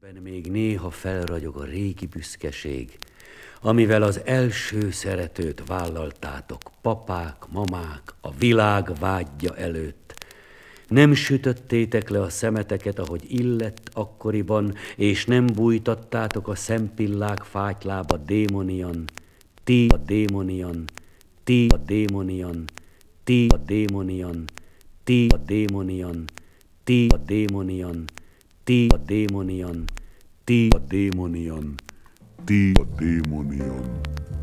Benn még néha felragyog a régi büszkeség, amivel az első szeretőt vállaltátok, papák, mamák, a világ vágyja előtt. Nem sütöttétek le a szemeteket, ahogy illett akkoriban, és nem bújtattátok a szempillák fátylába démonian, ti a démonian, ti a démonian, ti a démonian, ti a démonian, ti a démonian, ti a démonian, ti a démonian, ti a démonian.